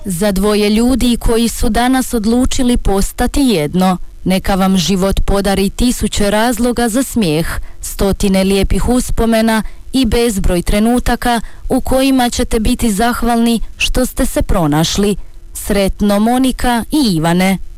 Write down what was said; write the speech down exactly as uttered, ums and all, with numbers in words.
Za dvoje ljudi koji su danas odlučili postati jedno. Neka vam život podari tisuće razloga za smijeh, stotine lijepih uspomena i bezbroj trenutaka u kojima ćete biti zahvalni što ste se pronašli. Sretno, Monika i Ivane.